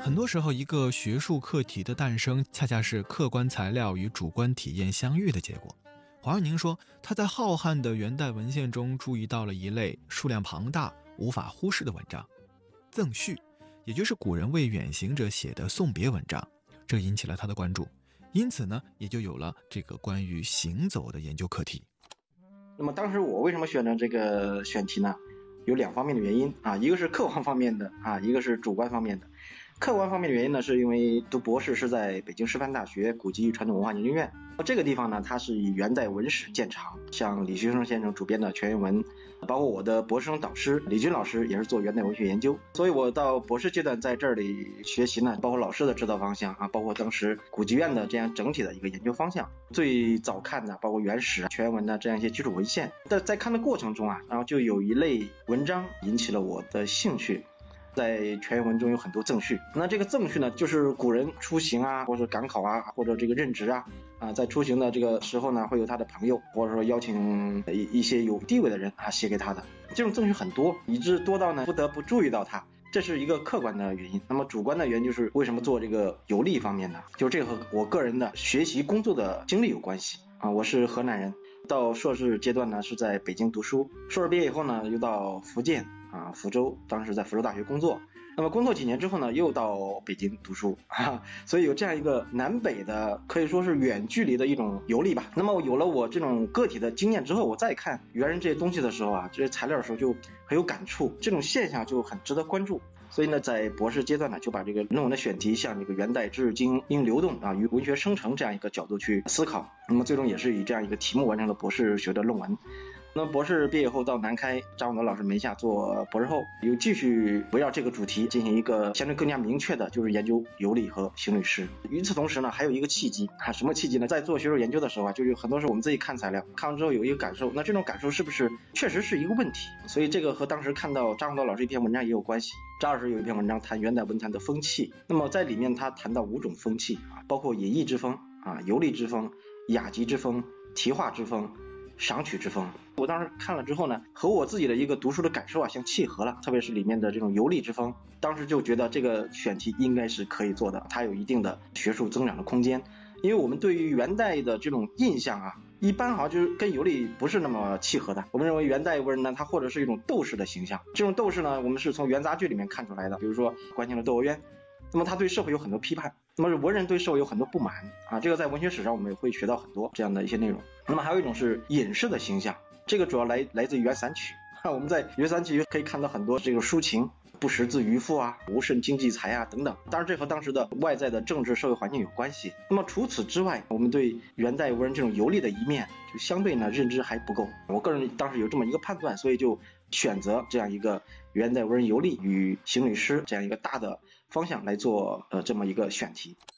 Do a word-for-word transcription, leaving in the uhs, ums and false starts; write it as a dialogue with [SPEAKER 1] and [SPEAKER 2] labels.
[SPEAKER 1] 很多时候，一个学术课题的诞生，恰恰是客观材料与主观体验相遇的结果。华润宁说，他在浩瀚的元代文献中注意到了一类数量庞大、无法忽视的文章——赠序，也就是古人为远行者写的送别文章。这引起了他的关注，因此呢，也就有了这个关于行走的研究课题。
[SPEAKER 2] 那么当时我为什么选择这个选题呢？有两方面的原因啊，一个是客观方面的啊，一个是主观方面的。客观方面的原因呢，是因为读博士是在北京师范大学古籍与传统文化研究院。这个地方呢，它是以元代文史见长，像李学生先生主编的全原文，包括我的博士生导师李军老师也是做元代文学研究，所以我到博士阶段在这里学习呢，包括老师的指导方向啊，包括当时古籍院的这样整体的一个研究方向。最早看的包括元史、全原文的这样一些基础文献，但在看的过程中啊，然后就有一类文章引起了我的兴趣。在全原文中有很多赠序，那这个赠序呢，就是古人出行啊，或者赶考啊，或者这个任职啊，啊，在出行的这个时候呢，会有他的朋友，或者说邀请一一些有地位的人啊写给他的。这种赠序很多，以致多到呢不得不注意到它，这是一个客观的原因。那么主观的原因就是为什么做这个游历方面呢？就是这个和我个人的学习工作的经历有关系啊。我是河南人，到硕士阶段呢是在北京读书，硕士毕业以后呢又到福建啊，福州，当时在福州大学工作。那么工作几年之后呢，又到北京读书啊，所以有这样一个南北的可以说是远距离的一种游历吧。那么有了我这种个体的经验之后，我再看原人这些东西的时候啊，这些材料的时候就很有感触，这种现象就很值得关注。所以呢，在博士阶段呢，就把这个论文的选题向这个元代知识经应流动啊与文学生成这样一个角度去思考。那么最终也是以这样一个题目完成了博士学的论文。那么博士毕业后到南开张永德老师门下做博士后，又继续围绕这个主题进行一个相对更加明确的，就是研究游历和行旅诗。与此同时呢，还有一个契机啊，什么契机呢？在做学术研究的时候啊，就有很多时候我们自己看材料，看完之后有一个感受，那这种感受是不是确实是一个问题？所以这个和当时看到张永德老师一篇文章也有关系。张老师有一篇文章谈元代文坛的风气，那么在里面他谈到五种风气啊，包括隐逸之风啊、游历之风、雅集之风、题画之风、赏取之风。我当时看了之后呢，和我自己的一个读书的感受啊相契合了，特别是里面的这种游历之风，当时就觉得这个选题应该是可以做的，它有一定的学术增长的空间。因为我们对于元代的这种印象啊，一般好像就是跟游历不是那么契合的。我们认为元代文人呢，他或者是一种斗士的形象，这种斗士呢，我们是从元杂剧里面看出来的，比如说关心的窦娥冤，那么他对社会有很多批判，那么文人对社会有很多不满啊，这个在文学史上我们也会学到很多这样的一些内容。那么还有一种是隐士的形象，这个主要来来自于元散曲啊，我们在元散曲可以看到很多这个抒情，不识字渔夫啊，无甚经济才啊等等。当然这和当时的外在的政治社会环境有关系。那么除此之外，我们对元代文人这种游历的一面就相对呢认知还不够。我个人当时有这么一个判断，所以就选择这样一个元代文人游历与行旅诗这样一个大的方向来做呃这么一个选题。